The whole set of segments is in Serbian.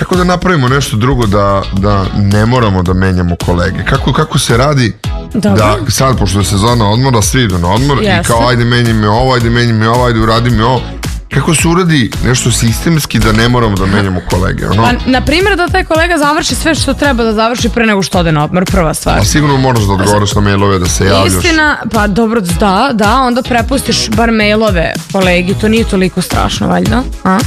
Kako da napravimo nešto drugo da ne moramo da menjamo kolege? Kako se radi da sad, pošto je sezona odmora, svi idu na odmor i kao ajde menji me ovo, ajde uradi mi ovo. Kako se uradi nešto sistemski da ne moramo da menjamo kolege? Pa, na primjer, da taj kolega završi sve što treba da završi pre nego što ode na odmor, prva stvar. A sigurno moraš da odgovaraš na mailove, da se javljaš. Istina, pa dobro, da, onda prepustiš bar mailove kolegi, to nije toliko strašno, valjda.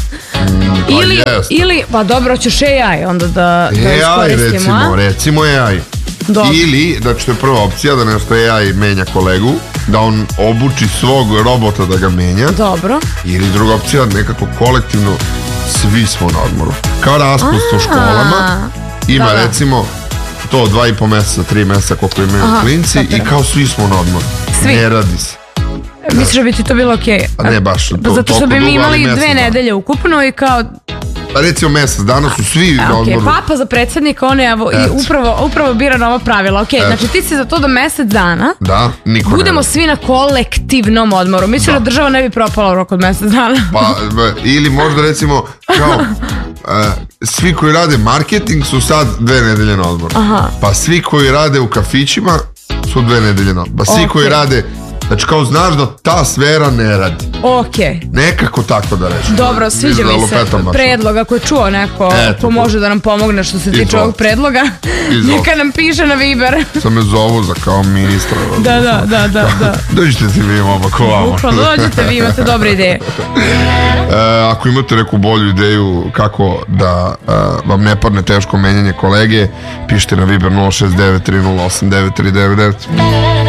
Ili, pa dobro, ćeš AI onda da iskoristimo. Recimo AI. Dobro. Ili, znači to je prva opcija, da nešto AI menja kolegu, da on obuči svog robota da ga menja. Dobro. Ili druga opcija, nekako kolektivno svi smo na odmoru. Kao raspust u školama, ima recimo to 2,5 meseca, 3 meseca koliko imaju klinci i kao svi smo na odmoru. Svi. Ne radi se. Misliš da bi ti to bilo okej? Ne baš. Zato što bi mi imali 2 nedelje ukupno i kao... Pa recimo mesec dana su svi na odmoru. Papa za predsjednika, on je upravo bira nova pravila. Znači ti si za to da mesec dana budemo svi na kolektivnom odmoru. Mislim da država ne bi propala u roku od mesec dana. Pa, ili možda recimo kao svi koji rade marketing su sad 2 nedelje na odmoru. Pa svi koji rade u kafićima su 2 nedelje na odmoru. Pa svi koji rade... Znači kao znaš da ta sfera ne radi. Nekako tako da reći. Dobro, sviđa mi se predlog. Ako je čuo neko ko može da nam pomogne što se tiče ovog predloga, neka nam piše na Viber. Sam me zovu za kao ministra. Da. Dođite ti vi imamo ako vamo. Dođite vi, imate dobre ideje. Ako imate neku bolju ideju kako da vam ne padne teško menjanje kolege, pišite na Viber 069 308 9399.